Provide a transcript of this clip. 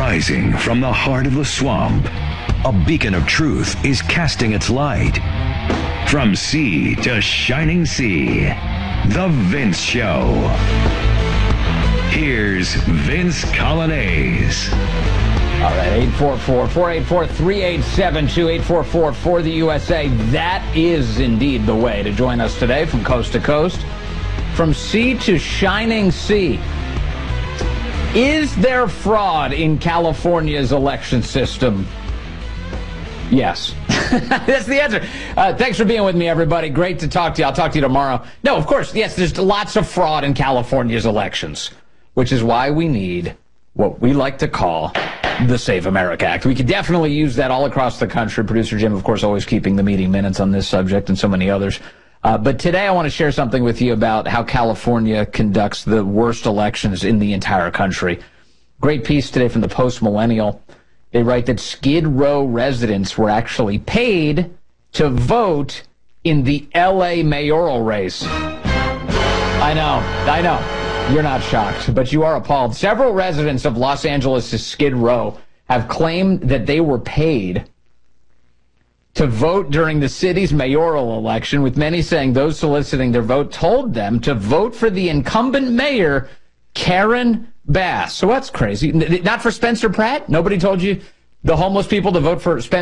Rising from the heart of the swamp, a beacon of truth is casting its light. From sea to shining sea, The Vince Show. Here's Vince Coglianese. All right, 844-484-3872, 844 for the USA. That is indeed the way to join us today from coast to coast, from sea to shining sea. Is there fraud in California's election system? Yes. That's the answer. Thanks for being with me, everybody. Great to talk to you. I'll talk to you tomorrow. No, of course, yes, there's lots of fraud in California's elections, which is why we need what we like to call the Save America Act. We could definitely use that all across the country. Producer Jim, of course, always keeping the meeting minutes on this subject and so many others. But today I want to share something with you about how California conducts the worst elections in the entire country. Great piece today from the Post-Millennial. They write that Skid Row residents were actually paid to vote in the L.A. mayoral race. I know. You're not shocked, but you are appalled. Several residents of Los Angeles' Skid Row have claimed that they were paid to vote during the city's mayoral election, with many saying those soliciting their vote told them to vote for the incumbent mayor, Karen Bass. So that's crazy. Not for Spencer Pratt? Nobody told you, the homeless people, to vote for Spencer